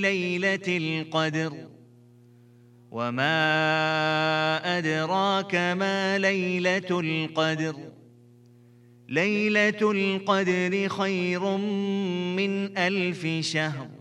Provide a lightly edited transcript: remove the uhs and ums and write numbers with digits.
ليلة القدر وما أدراك ما ليلة القدر ليلة القدر خير من 1000 شهر